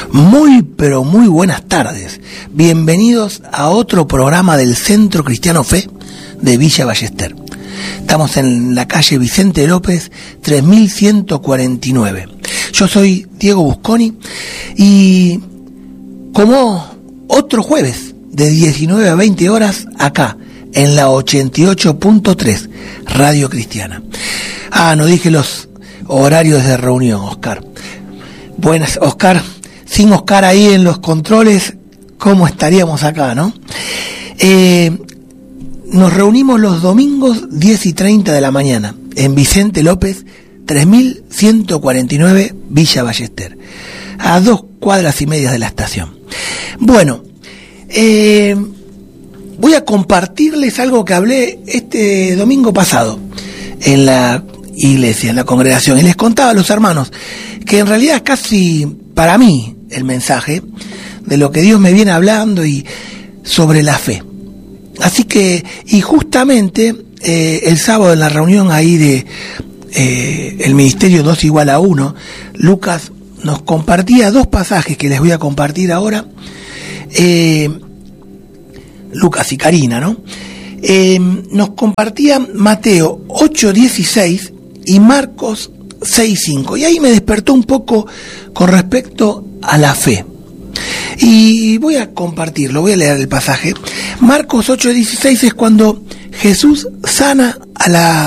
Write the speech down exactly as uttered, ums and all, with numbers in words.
Muy, pero muy buenas tardes. Bienvenidos a otro programa del Centro Cristiano Fe de Villa Ballester. Estamos en la calle Vicente López, tres mil ciento cuarenta y nueve. Yo soy Diego Busconi y como otro jueves de diecinueve a veinte horas acá en la ochenta y ocho punto tres Radio Cristiana. Ah, no dije los horarios de reunión, Oscar. Buenas, Oscar. Sin Oscar ahí en los controles, ¿cómo estaríamos acá, no? Eh, nos reunimos los domingos diez y treinta de la mañana en Vicente López, tres mil ciento cuarenta y nueve Villa Ballester, a dos cuadras y medias de la estación. Bueno, eh, voy a compartirles algo que hablé este domingo pasado en la iglesia, en la congregación, y les contaba a los hermanos que en realidad es casi para mí el mensaje de lo que Dios me viene hablando y sobre la fe. Así que, y justamente eh, el sábado en la reunión ahí de eh, el Ministerio dos igual a uno, Lucas nos compartía dos pasajes que les voy a compartir ahora, eh, Lucas y Karina, ¿no? Eh, nos compartía Mateo ocho dieciséis y Marcos seis cinco, y ahí me despertó un poco con respecto a la fe. Y voy a compartirlo, voy a leer el pasaje. Marcos ocho dieciséis es cuando Jesús sana a la